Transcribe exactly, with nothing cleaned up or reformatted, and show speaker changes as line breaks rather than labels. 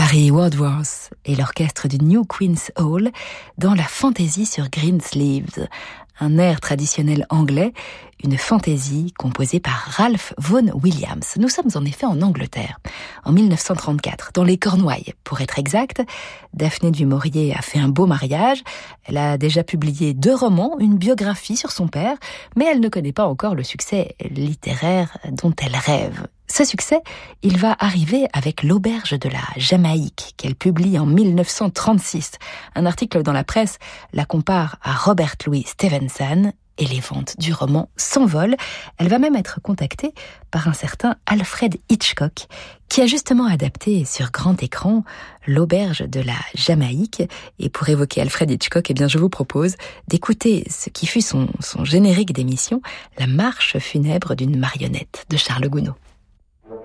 Barry Woodworth et l'orchestre du New Queen's Hall dans la fantaisie sur Greensleeves, un air traditionnel anglais, une fantaisie composée par Ralph Vaughan Williams. Nous sommes en effet en Angleterre, en mille neuf cent trente-quatre, dans les Cornouailles. Pour être exact, Daphné du Maurier a fait un beau mariage. Elle a déjà publié deux romans, une biographie sur son père, mais elle ne connaît pas encore le succès littéraire dont elle rêve. Ce succès, il va arriver avec l'Auberge de la Jamaïque, qu'elle publie en mille neuf cent trente-six. Un article dans la presse la compare à Robert Louis Stevenson et les ventes du roman s'envolent. Elle va même être contactée par un certain Alfred Hitchcock, qui a justement adapté sur grand écran l'Auberge de la Jamaïque. Et pour évoquer Alfred Hitchcock, eh bien, je vous propose d'écouter ce qui fut son, son générique d'émission, La marche funèbre d'une marionnette de Charles Gounod.